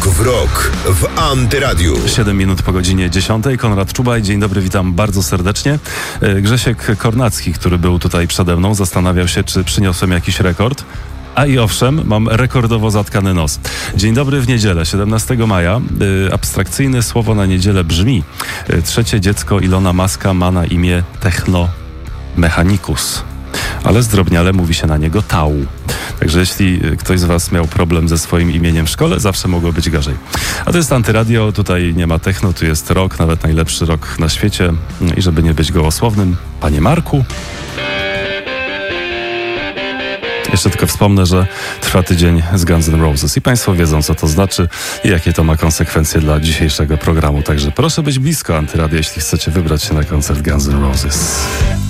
Rok w rok w Antyradiu. 7 minut po godzinie 10. Konrad Czubaj, dzień dobry, witam bardzo serdecznie. Grzesiek Kornacki, który był tutaj przede mną, zastanawiał się, czy przyniosłem jakiś rekord. A i owszem, mam rekordowo zatkany nos. Dzień dobry w niedzielę, 17 maja. Abstrakcyjne słowo na niedzielę brzmi: trzecie dziecko Ilona Muska ma na imię Techno Mechanicus, ale zdrobniale mówi się na niego Tau. Także jeśli ktoś z was miał problem ze swoim imieniem w szkole, zawsze mogło być gorzej. A to jest Antyradio, tutaj nie ma techno, tu jest rock, nawet najlepszy rock na świecie. I żeby nie być gołosłownym, panie Marku. Jeszcze tylko wspomnę, że trwa tydzień z Guns N' Roses i państwo wiedzą, co to znaczy i jakie to ma konsekwencje dla dzisiejszego programu. Także proszę być blisko Antyradia, jeśli chcecie wybrać się na koncert Guns N' Roses.